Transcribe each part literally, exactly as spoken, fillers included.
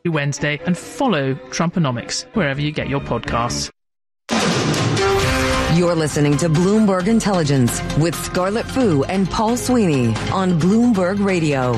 Wednesday and follow Trumponomics wherever you get your podcasts. You're listening to Bloomberg Intelligence with Scarlett Fu and Paul Sweeney on Bloomberg Radio.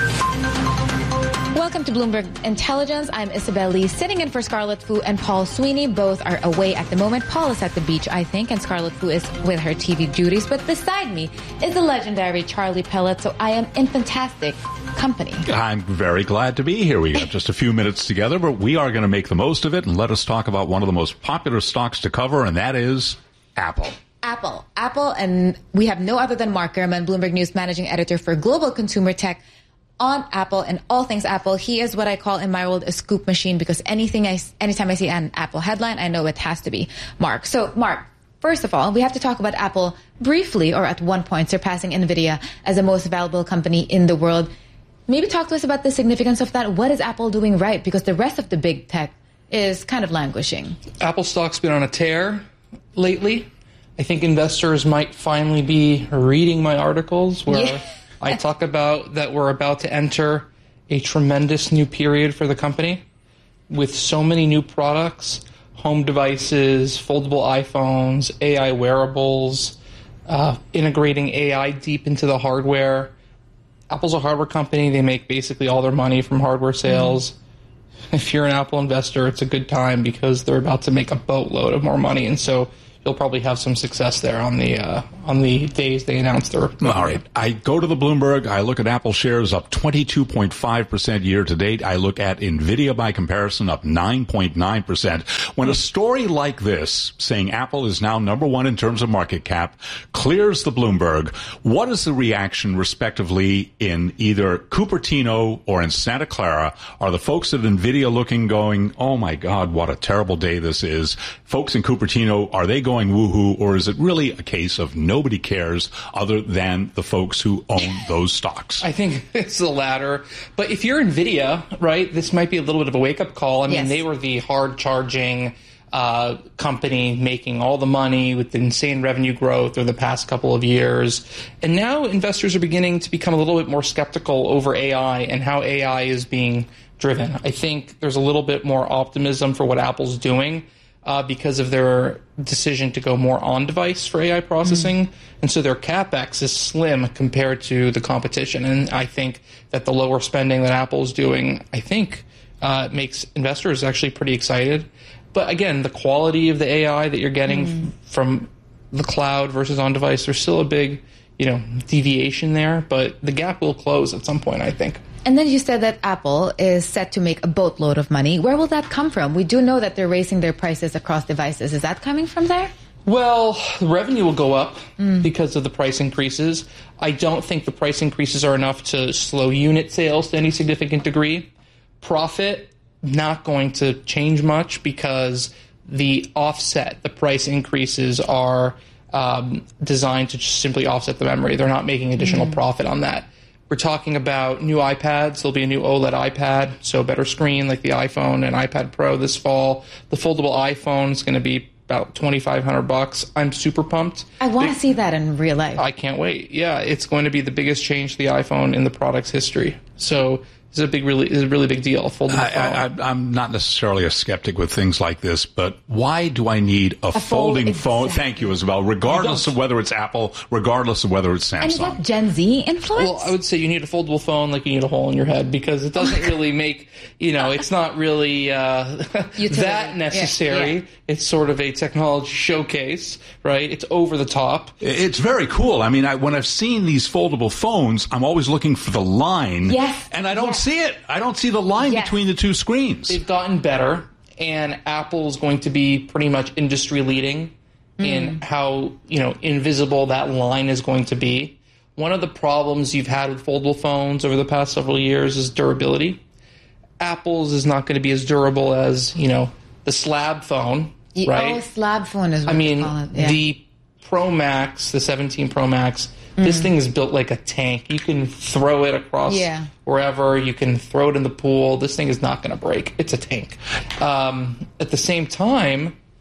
Welcome to Bloomberg Intelligence. I'm Isabel Lee, sitting in for Scarlett Fu and Paul Sweeney. Both are away at the moment. Paul is at the beach, I think, and Scarlett Fu is with her T V duties. But beside me is the legendary Charlie Pellet, so I am in fantastic company. I'm very glad to be here. We got just a few minutes together, but we are going to make the most of it, and let us talk about one of the most popular stocks to cover, and that is Apple. Apple. Apple, and we have no other than Mark Gurman, Bloomberg News managing editor for Global Consumer Tech, on Apple and all things Apple. He is what I call in my world a scoop machine, because anything I, anytime I see an Apple headline, I know it has to be Mark. So, Mark, first of all, we have to talk about Apple briefly, or at one point surpassing NVIDIA as the most valuable company in the world. Maybe talk to us about the significance of that. What is Apple doing right? Because the rest of the big tech is kind of languishing. Apple stock's been on a tear lately. I think investors might finally be reading my articles where yeah. I talk about that we're about to enter a tremendous new period for the company with so many new products, home devices, foldable iPhones, A I wearables, uh, integrating A I deep into the hardware. Apple's a hardware company. They make basically all their money from hardware sales. Mm-hmm. If you're an Apple investor, it's a good time because they're about to make a boatload of more money. And so you'll probably have some success there on the uh, on the days they announce their. All right. I go to the Bloomberg. I look at Apple shares up twenty-two point five percent year to date. I look at NVIDIA by comparison up nine point nine percent. When a story like this, saying Apple is now number one in terms of market cap, clears the Bloomberg, what is the reaction respectively in either Cupertino or in Santa Clara? Are the folks at NVIDIA looking, going, oh my God, what a terrible day this is? Folks in Cupertino, are they going woohoo, or is it really a case of nobody cares other than the folks who own those stocks? I think it's the latter. But if you're NVIDIA, right, this might be a little bit of a wake-up call. I mean, yes. They were the hard-charging uh, company making all the money with the insane revenue growth over the past couple of years. And now investors are beginning to become a little bit more skeptical over A I and how A I is being driven. I think there's a little bit more optimism for what Apple's doing. Uh, because of their decision to go more on-device for A I processing. Mm. And so their CapEx is slim compared to the competition. And I think that the lower spending that Apple is doing, I think, uh, makes investors actually pretty excited. But again, the quality of the A I that you're getting mm. f- from the cloud versus on-device, there's still a big, you know, deviation there. But the gap will close at some point, I think. And then you said that Apple is set to make a boatload of money. Where will that come from? We do know that they're raising their prices across devices. Is that coming from there? Well, the revenue will go up mm. because of the price increases. I don't think the price increases are enough to slow unit sales to any significant degree. Profit, not going to change much because the offset, the price increases are um, designed to just simply offset the memory. They're not making additional mm. profit on that. We're talking about new iPads. There'll be a new OLED iPad, so a better screen like the iPhone and iPad Pro this fall. The foldable iPhone is going to be about twenty-five hundred bucks. I'm super pumped. I want to see that in real life. I can't wait. Yeah, it's going to be the biggest change to the iPhone in the product's history. So it's a big, really, it's a really big deal. Foldable I, phone. I, I'm not necessarily a skeptic with things like this, but why do I need a, a folding phone? Exactly. Thank you, Isabel. Regardless of whether it's Apple, regardless of whether it's Samsung. And is that Gen Z influence? Well, I would say you need a foldable phone like you need a hole in your head, because it doesn't really make, you know, it's not really uh, that necessary. Yeah, yeah. It's sort of a technology showcase, right? It's over the top. It's very cool. I mean, I, when I've seen these foldable phones, I'm always looking for the line. Yes. And I don't yes. see it. I don't see the line yes. between the two screens. They've gotten better, and Apple's going to be pretty much industry leading mm. in how, you know, invisible that line is going to be. One of the problems you've had with foldable phones over the past several years is durability. Apple's is not going to be as durable as, you know, the slab phone, right? Oh, slab phone is what I mean, you call it. Yeah. The Pro Max, the seventeen Pro Max, mm. this thing is built like a tank. You can throw it across yeah. wherever. You can throw it in the pool. This thing is not going to break. It's a tank. Um, at the same time,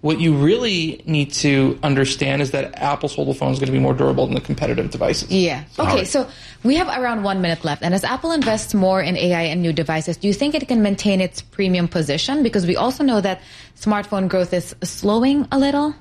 What you really need to understand is that Apple's foldable phone is going to be more durable than the competitive devices. Yeah. Okay, right. So we have around one minute left. And as Apple invests more in A I and new devices, do you think it can maintain its premium position? Because we also know that smartphone growth is slowing a little.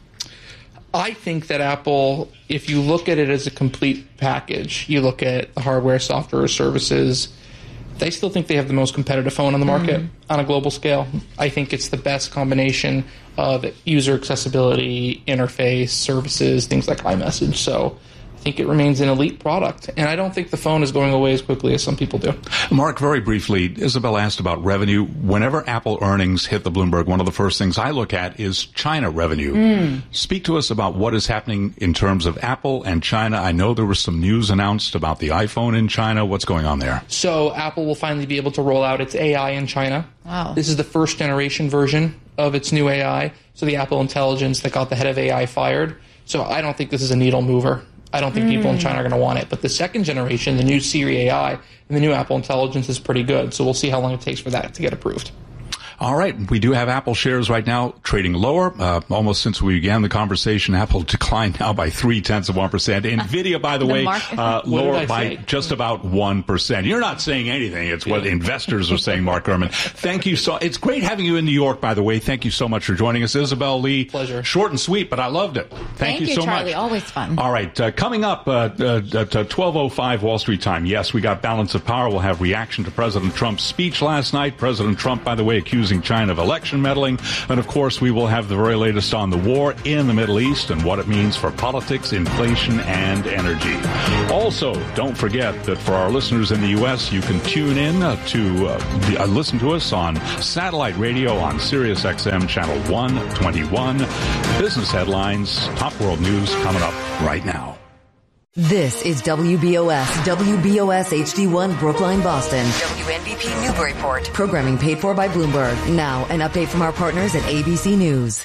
I think that Apple, if you look at it as a complete package, you look at the hardware, software, services, they still think they have the most competitive phone on the market mm. on a global scale. I think it's the best combination of user accessibility, interface, services, things like iMessage. So I think it remains an elite product. And I don't think the phone is going away as quickly as some people do. Mark, very briefly, Isabel asked about revenue. Whenever Apple earnings hit the Bloomberg, one of the first things I look at is China revenue. Mm. Speak to us about what is happening in terms of Apple and China. I know there was some news announced about the iPhone in China. What's going on there? So Apple will finally be able to roll out its A I in China. Wow. This is the first generation version of its new A I. So the Apple Intelligence that got the head of A I fired. So I don't think this is a needle mover. I don't think mm. people in China are going to want it. But the second generation, the new Siri A I, and the new Apple Intelligence is pretty good. So we'll see how long it takes for that to get approved. All right. We do have Apple shares right now trading lower. Uh, almost since we began the conversation, Apple declined now by three-tenths of one percent. NVIDIA, by the, the way, uh, lower by say? just about one percent. You're not saying anything. It's what investors are saying, Mark Gurman. Thank you so It's great having you in New York, by the way. Thank you so much for joining us. Isabel Lee. Pleasure. Short and sweet, but I loved it. Thank, Thank you, you so Charlie. much. Always fun. All right. Uh, coming up uh, uh, at uh, twelve oh five Wall Street time, yes, we got Balance of Power. We'll have reaction to President Trump's speech last night. President Trump, by the way, accusing China of election meddling. And of course, we will have the very latest on the war in the Middle East and what it means for politics, inflation, and energy. Also, don't forget that for our listeners in the U S, you can tune in uh, to uh, the, uh, listen to us on satellite radio on Sirius X M channel one twenty-one. Business headlines, top world news coming up right now. This is W B O S, W B O S H D one Brookline, Boston. W N B P Newburyport. Programming paid for by Bloomberg. Now, an update from our partners at A B C News.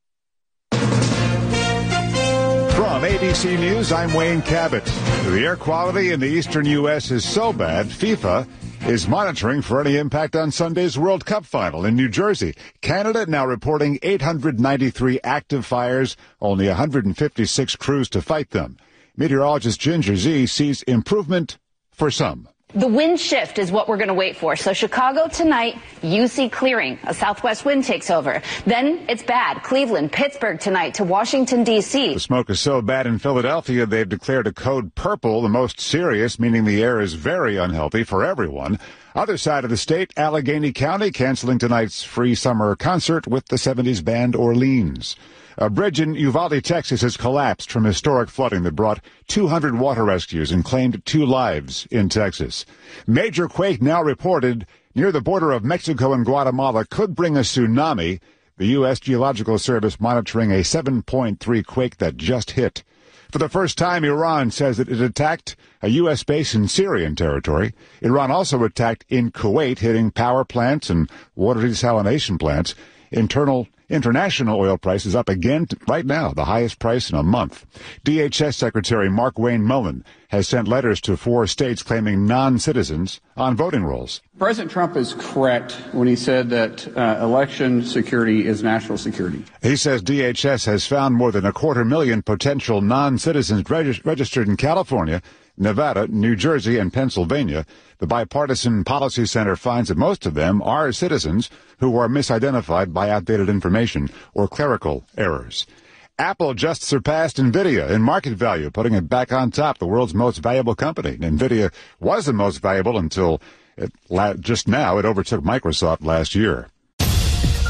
From A B C News, I'm Wayne Cabot. The air quality in the eastern U S is so bad, FIFA is monitoring for any impact on Sunday's World Cup final in New Jersey. Canada now reporting eight hundred ninety-three active fires, only one hundred fifty-six crews to fight them. Meteorologist Ginger Z sees improvement for some. The wind shift is what we're going to wait for. So Chicago tonight, you see clearing. A southwest wind takes over. Then it's bad. Cleveland, Pittsburgh tonight to Washington, D C. The smoke is so bad in Philadelphia, they've declared a code purple, the most serious, meaning the air is very unhealthy for everyone. Other side of the state, Allegheny County canceling tonight's free summer concert with the seventies band Orleans. A bridge in Uvalde, Texas has collapsed from historic flooding that brought two hundred water rescues and claimed two lives in Texas. Major quake now reported near the border of Mexico and Guatemala could bring a tsunami. The U S Geological Service monitoring a seven point three quake that just hit. For the first time, Iran says that it attacked a U S base in Syrian territory. Iran also attacked in Kuwait, hitting power plants and water desalination plants. Internal International oil prices up again right now, the highest price in a month. D H S Secretary Mark Wayne Mullen has sent letters to four states claiming non-citizens on voting rolls. President Trump is correct when he said that uh, election security is national security. He says D H S has found more than a quarter million potential non-citizens reg- registered in California, Nevada, New Jersey, and Pennsylvania. The Bipartisan Policy Center finds that most of them are citizens who are misidentified by outdated information or clerical errors. Apple just surpassed NVIDIA in market value, putting it back on top, the world's most valuable company. NVIDIA was the most valuable until it, just now it overtook Microsoft last year.